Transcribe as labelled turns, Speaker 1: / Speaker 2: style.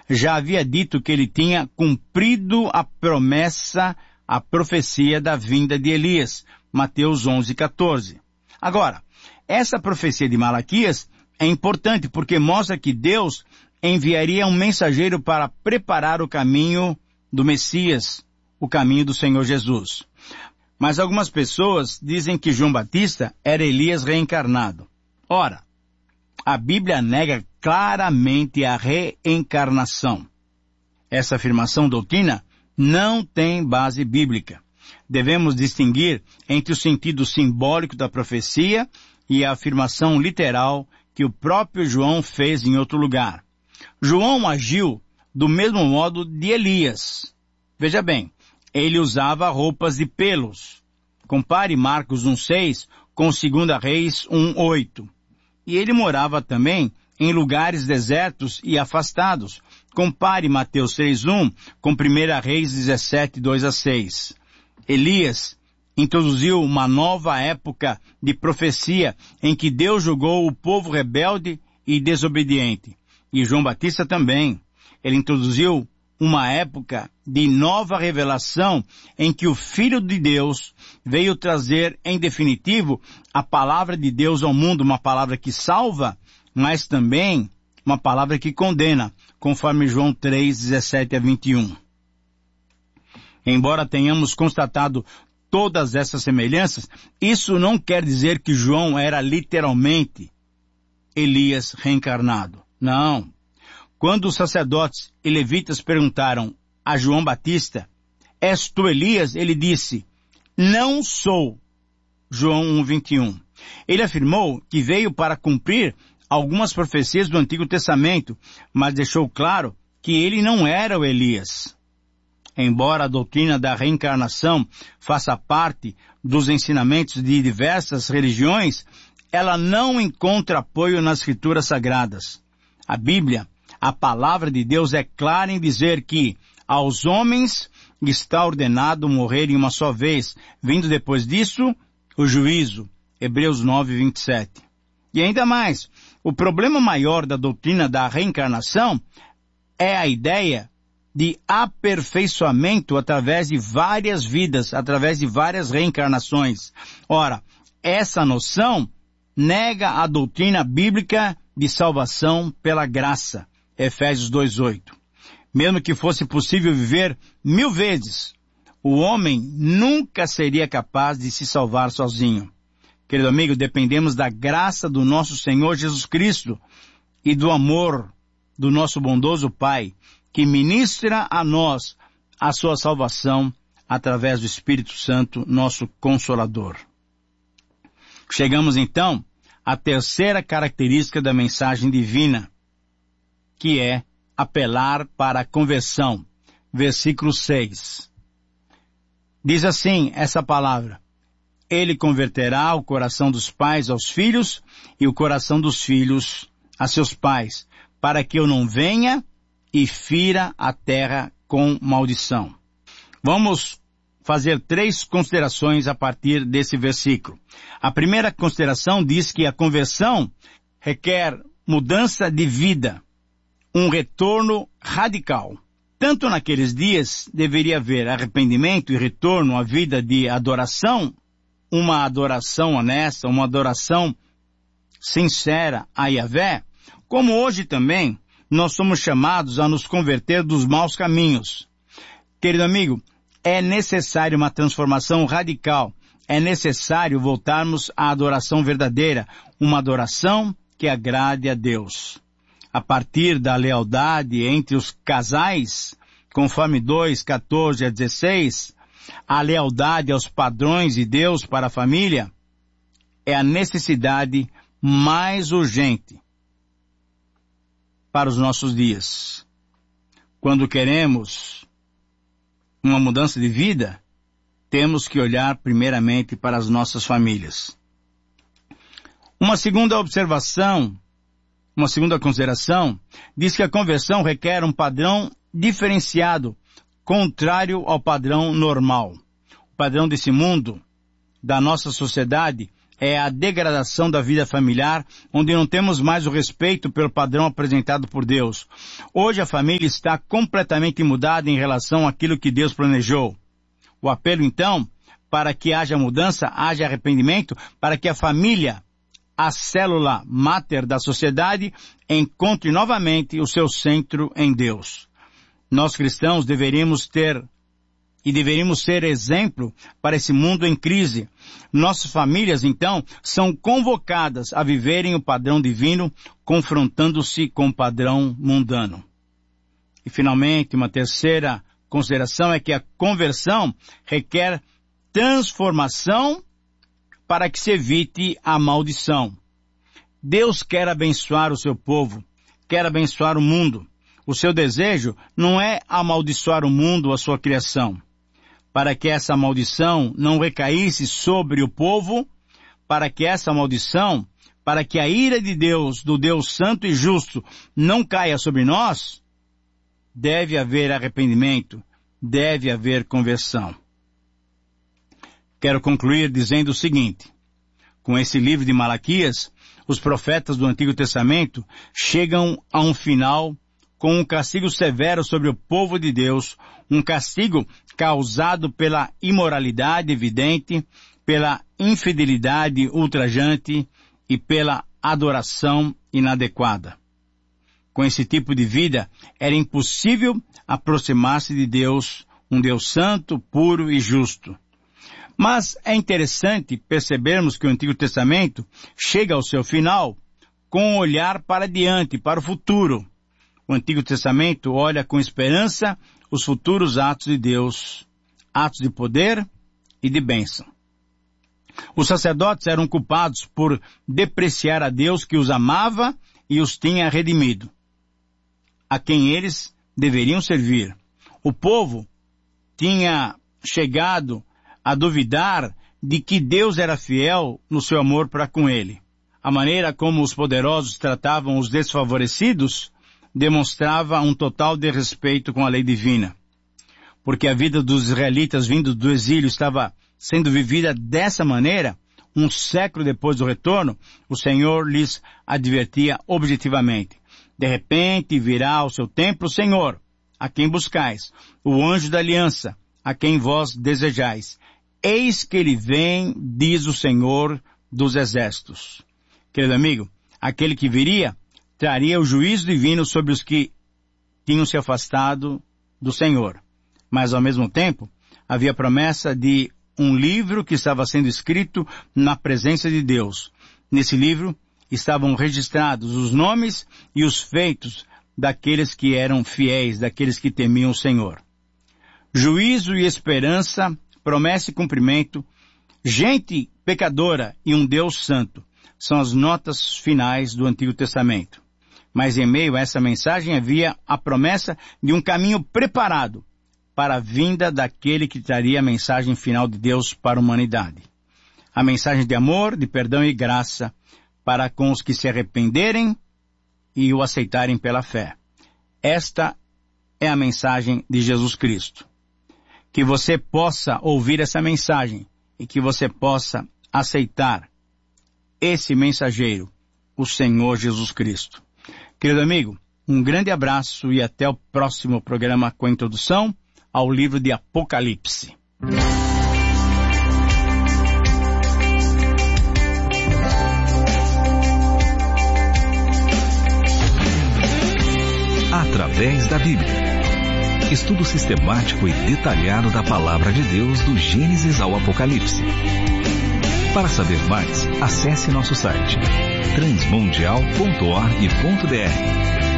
Speaker 1: já havia dito que ele tinha cumprido a promessa, a profecia da vinda de Elias, Mateus 11:14. Agora, essa profecia de Malaquias é importante porque mostra que Deus enviaria um mensageiro para preparar o caminho do Messias, o caminho do Senhor Jesus. Mas algumas pessoas dizem que João Batista era Elias reencarnado. Ora, a Bíblia nega claramente a reencarnação. Essa afirmação doutrina não tem base bíblica. Devemos distinguir entre o sentido simbólico da profecia e a afirmação literal que o próprio João fez em outro lugar. João agiu do mesmo modo de Elias. Veja bem, ele usava roupas de pelos. Compare Marcos 1:6 com 2 Reis 1:8. E ele morava também em lugares desertos e afastados. Compare Mateus 3:1 com 1 Reis 17:2-6. Elias introduziu uma nova época de profecia em que Deus julgou o povo rebelde e desobediente. E João Batista também. Ele introduziu uma época de nova revelação em que o Filho de Deus veio trazer, em definitivo, a palavra de Deus ao mundo, uma palavra que salva, mas também uma palavra que condena, conforme João 3:17-21. Embora tenhamos constatado todas essas semelhanças, isso não quer dizer que João era literalmente Elias reencarnado. Não. Quando os sacerdotes e levitas perguntaram a João Batista, és tu Elias? Ele disse, não sou. João 1:21. Ele afirmou que veio para cumprir algumas profecias do Antigo Testamento, mas deixou claro que ele não era o Elias. Embora a doutrina da reencarnação faça parte dos ensinamentos de diversas religiões, ela não encontra apoio nas Escrituras Sagradas. A Bíblia, a palavra de Deus, é clara em dizer que aos homens está ordenado morrerem uma só vez, vindo depois disso o juízo. Hebreus 9:27. E ainda mais, o problema maior da doutrina da reencarnação é a ideia de aperfeiçoamento através de várias vidas, através de várias reencarnações. Ora, essa noção nega a doutrina bíblica de salvação pela graça. Efésios 2:8. Mesmo que fosse possível viver 1000 vezes, o homem nunca seria capaz de se salvar sozinho. Querido amigo, dependemos da graça do nosso Senhor Jesus Cristo e do amor do nosso bondoso Pai, que ministra a nós a sua salvação através do Espírito Santo, nosso Consolador. Chegamos então à terceira característica da mensagem divina, que é apelar para a conversão. Versículo 6. Diz assim essa palavra: Ele converterá o coração dos pais aos filhos e o coração dos filhos a seus pais, para que eu não venha e fira a terra com maldição. Vamos fazer 3 considerações a partir desse versículo. A primeira consideração diz que a conversão requer mudança de vida, um retorno radical. Tanto naqueles dias deveria haver arrependimento e retorno à vida de adoração, uma adoração honesta, uma adoração sincera a Yahvé, como hoje também nós somos chamados a nos converter dos maus caminhos. Querido amigo, é necessário uma transformação radical. É necessário voltarmos à adoração verdadeira, uma adoração que agrade a Deus. A partir da lealdade entre os casais, conforme 2:14-16, a lealdade aos padrões de Deus para a família é a necessidade mais urgente para os nossos dias. Quando queremos uma mudança de vida, temos que olhar primeiramente para as nossas famílias. Uma segunda consideração, diz que a conversão requer um padrão diferenciado, contrário ao padrão normal. O padrão desse mundo, da nossa sociedade, é a degradação da vida familiar, onde não temos mais o respeito pelo padrão apresentado por Deus. Hoje a família está completamente mudada em relação àquilo que Deus planejou. O apelo, então, para que haja mudança, haja arrependimento, para que a família, a célula máter da sociedade, encontre novamente o seu centro em Deus. Nós cristãos deveríamos ser exemplo para esse mundo em crise. Nossas famílias, então, são convocadas a viverem o padrão divino, confrontando-se com o padrão mundano. E, finalmente, uma terceira consideração é que a conversão requer transformação para que se evite a maldição. Deus quer abençoar o seu povo, quer abençoar o mundo. O seu desejo não é amaldiçoar o mundo ou a sua criação. Para que essa maldição não recaísse sobre o povo, para que a ira de Deus, do Deus santo e justo, não caia sobre nós, deve haver arrependimento, deve haver conversão. Quero concluir dizendo o seguinte: com esse livro de Malaquias, os profetas do Antigo Testamento chegam a um final com um castigo severo sobre o povo de Deus, um castigo causado pela imoralidade evidente, pela infidelidade ultrajante e pela adoração inadequada. Com esse tipo de vida, era impossível aproximar-se de Deus, um Deus santo, puro e justo. Mas é interessante percebermos que o Antigo Testamento chega ao seu final com um olhar para diante, para o futuro. O Antigo Testamento olha com esperança os futuros atos de Deus, atos de poder e de bênção. Os sacerdotes eram culpados por depreciar a Deus que os amava e os tinha redimido, a quem eles deveriam servir. O povo tinha chegado a duvidar de que Deus era fiel no seu amor para com ele. A maneira como os poderosos tratavam os desfavorecidos demonstrava um total desrespeito com a lei divina. Porque a vida dos israelitas vindos do exílio estava sendo vivida dessa maneira, um século depois do retorno, o Senhor lhes advertia objetivamente: de repente virá ao seu templo o Senhor, a quem buscais, o anjo da aliança, a quem vós desejais. Eis que ele vem, diz o Senhor dos exércitos. Querido amigo, aquele que viria traria o juízo divino sobre os que tinham se afastado do Senhor. Mas, ao mesmo tempo, havia promessa de um livro que estava sendo escrito na presença de Deus. Nesse livro estavam registrados os nomes e os feitos daqueles que eram fiéis, daqueles que temiam o Senhor. Juízo e esperança, promessa e cumprimento, gente pecadora e um Deus santo são as notas finais do Antigo Testamento. Mas em meio a essa mensagem havia a promessa de um caminho preparado para a vinda daquele que traria a mensagem final de Deus para a humanidade. A mensagem de amor, de perdão e graça para com os que se arrependerem e o aceitarem pela fé. Esta é a mensagem de Jesus Cristo. Que você possa ouvir essa mensagem e que você possa aceitar esse mensageiro, o Senhor Jesus Cristo. Querido amigo, um grande abraço e até o próximo programa com a introdução ao livro de Apocalipse.
Speaker 2: Através da Bíblia. Estudo sistemático e detalhado da Palavra de Deus do Gênesis ao Apocalipse. Para saber mais, acesse nosso site transmundial.org.br